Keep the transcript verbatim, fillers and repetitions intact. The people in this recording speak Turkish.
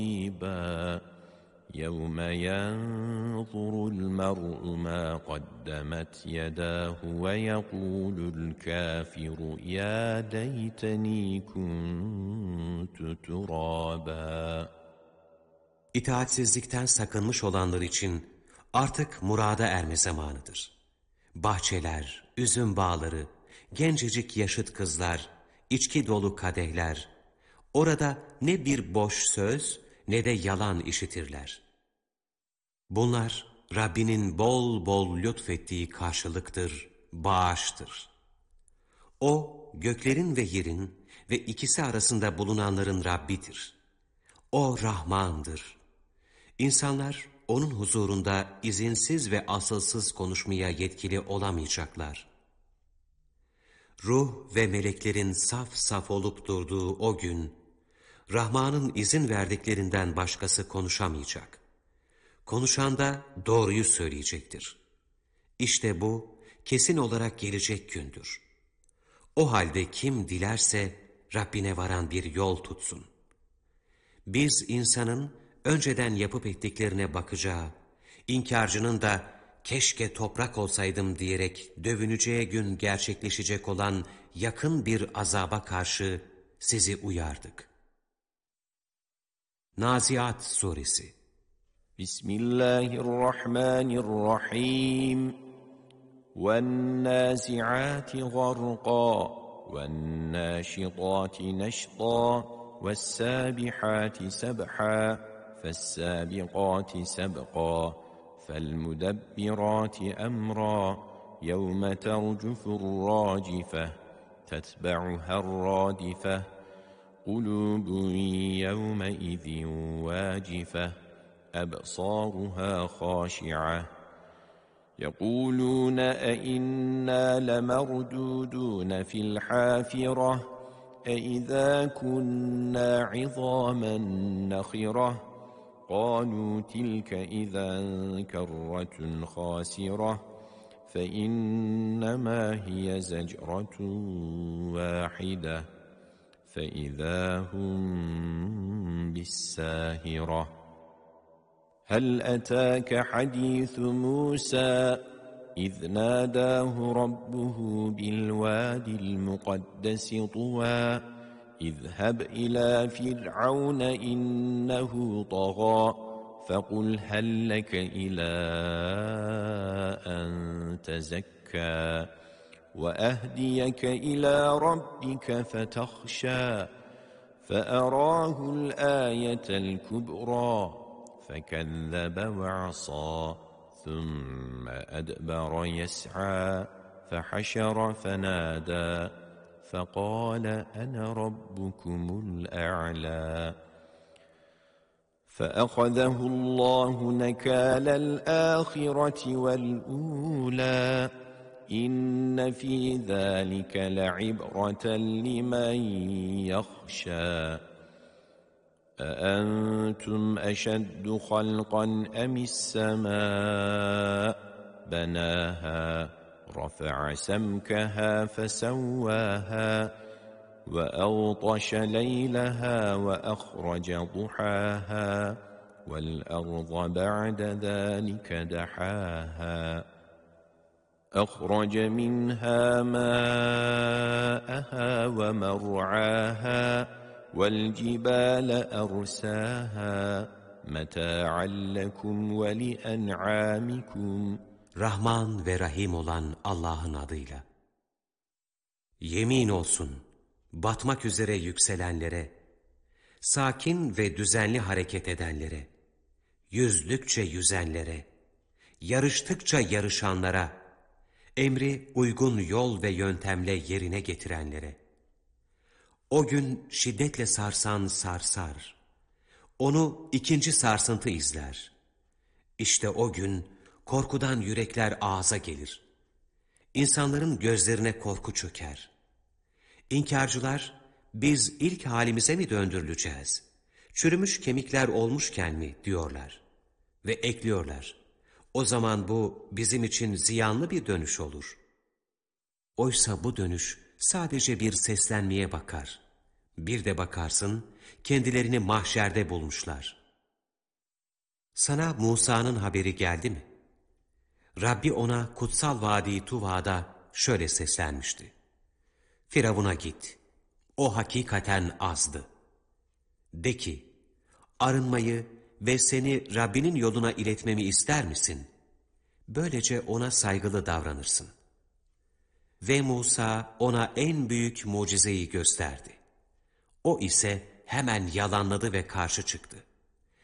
يَوْمَ يَنْظُرُ الْمَرْءُ مَا قَدَّمَتْ يَدَاهُ وَيَقُولُ الْكَافِرُ يَا لَيْتَنِي كُنْتُ تُرَابًا. İtaatsizlikten sakınmış olanlar için artık murada erme zamanıdır. Bahçeler, üzüm bağları, gencecik yaşıt kızlar, içki dolu kadehler, orada ne bir boş söz ne de yalan işitirler. Bunlar Rabbinin bol bol lütfettiği karşılıktır, bağıştır. O göklerin ve yerin ve ikisi arasında bulunanların Rabbidir. O Rahmandır. İnsanlar onun huzurunda izinsiz ve asılsız konuşmaya yetkili olamayacaklar. Ruh ve meleklerin saf saf olup durduğu o gün, Rahman'ın izin verdiklerinden başkası konuşamayacak. Konuşan da doğruyu söyleyecektir. İşte bu kesin olarak gelecek gündür. O halde kim dilerse Rabbine varan bir yol tutsun. Biz insanın önceden yapıp ettiklerine bakacağı, inkarcının da keşke toprak olsaydım diyerek dövüneceği gün gerçekleşecek olan yakın bir azaba karşı sizi uyardık. Naziat Suresi. Bismillahirrahmanirrahim. وَالنَّازِعَاتِ غَرْقًا وَالنَّاشِطَاتِ نَشْطًا وَالسَّابِحَاتِ سَبْحًا فَالسَّابِقَاتِ سَبْقًا فَالْمُدَبِّرَاتِ أَمْرًا يَوْمَ تَرْجُفُ الرَّاجِفَةُ تَتْبَعُهَا الرَّادِفَةُ قُلُوبٌ يَوْمَئِذٍ وَاجِفَةٌ أَبْصَارُهَا خَاشِعَةٌ يَقُولُونَ أَإِنَّا لَمَرْدُودُونَ فِي الْحَافِرَةِ أَإِذَا كُنَّا عِظَامًا نَخِرَةً قَالُوا تِلْكَ إِذًا كَرَّةٌ خَاسِرَةٌ فَإِنَّمَا هِيَ زَجْرَةٌ وَاحِدَةٌ فَإِذَا هُمْ بِالسَّاهِرَةِ هَلْ أَتَاكَ حَدِيثُ مُوسَى إِذْ نَادَاهُ رَبُّهُ بِالْوَادِ الْمُقَدَّسِ طُوًى اذْهَبْ إِلَى فِرْعَوْنَ إِنَّهُ طَغَى فَقُلْ هَلْ لَكَ إِلَى أَنْ تَزَكَّى وَأَهْدِيَكَ إِلَى رَبِّكَ فَتَخْشَى فَأَرَاهُ الْآيَةَ الْكُبْرَى فَكَذَّبَ وَعَصَى ثُمَّ أَدْبَرَ يَسْعَى فَحَشَرَ فَنَادَى فَقَالَ أَنَا رَبُّكُمُ الْأَعْلَى فَأَخَذَهُ اللَّهُ نَكَالَ الْآخِرَةِ وَالْأُولَى إِنَّ فِي ذَلِكَ لَعِبْرَةً لِمَنْ يَخْشَى أَأَنْتُمْ أَشَدُّ خَلْقًا أَمِ السَّمَاءُ بَنَاهَا رَفَعَ سَمْكَهَا فَسَوَّاهَا وَأَغْطَشَ لَيْلَهَا وَأَخْرَجَ ضُحَاهَا وَالْأَرْضَ بَعْدَ ذَلِكَ دَحَاهَا أَخْرَجَ مِنْهَا مَاءَهَا وَمَرْعَاهَا وَالْجِبَالَ أَرْسَاهَا مَتَاعًا لَكُمْ وَلِأَنْعَامِكُمْ. Rahman ve Rahim olan Allah'ın adıyla. Yemin olsun batmak üzere yükselenlere, sakin ve düzenli hareket edenlere, yüzdükçe yüzenlere, yarıştıkça yarışanlara, emri uygun yol ve yöntemle yerine getirenlere. O gün şiddetle sarsan sarsar, onu ikinci sarsıntı izler. İşte o gün korkudan yürekler ağza gelir. İnsanların gözlerine korku çöker. İnkarcılar, biz ilk halimize mi döndürüleceğiz? Çürümüş kemikler olmuşken mi diyorlar. Ve ekliyorlar. O zaman bu bizim için ziyanlı bir dönüş olur. Oysa bu dönüş sadece bir seslenmeye bakar. Bir de bakarsın, kendilerini mahşerde bulmuşlar. Sana Musa'nın haberi geldi mi? Rabbi ona kutsal vadi Tuva'da şöyle seslenmişti. Firavun'a git, o hakikaten azdı. De ki, arınmayı ve seni Rabbinin yoluna iletmemi ister misin? Böylece ona saygılı davranırsın. Ve Musa ona en büyük mucizeyi gösterdi. O ise hemen yalanladı ve karşı çıktı.